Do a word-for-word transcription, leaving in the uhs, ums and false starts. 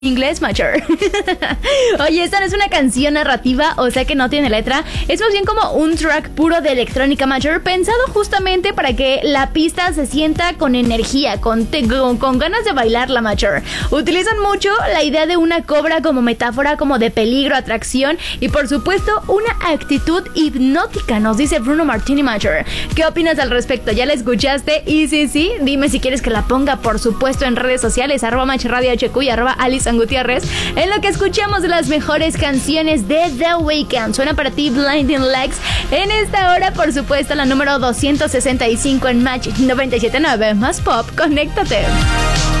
Inglés Mature. Oye, esta no es una canción narrativa, o sea que no tiene letra. Es más bien como un track puro de electrónica Mature, pensado justamente para que la pista se sienta con energía, con, te, con, con ganas de bailar la Mature. Utilizan mucho la idea de una cobra como metáfora, como de peligro, atracción y por supuesto una actitud hipnótica, nos dice Bruno Martini Mature. ¿Qué opinas al respecto? ¿Ya la escuchaste? Y sí, sí, dime si quieres que la ponga, por supuesto, en redes sociales, arroba machradio hq y arroba Alison Gutiérrez, en lo que escuchamos las mejores canciones de The Weeknd. Suena para ti Blinding Lights en esta hora, por supuesto, la número doscientos sesenta y cinco en Match noventa y siete punto nueve. Más pop, conéctate.